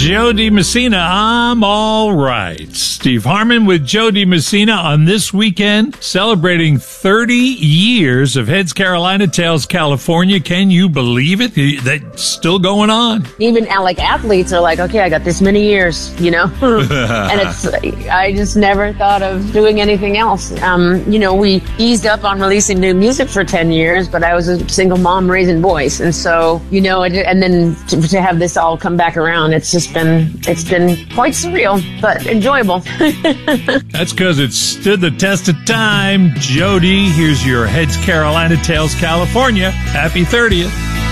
Joe DiMessina, I'm all right. Steve Harmon with Joe DiMessina on this weekend, celebrating 30 years of Heads Carolina Tales California. Can you believe it? That's still going on. Even like athletes are like, okay, I got this many years, and I just never thought of doing anything else. We eased up on releasing new music for 10 years, but I was a single mom raising boys. And so, and then to have this all come back around, it's been quite surreal, but enjoyable. That's because it stood the test of time. Jody, here's your Heads Carolina Tales California. Happy 30th.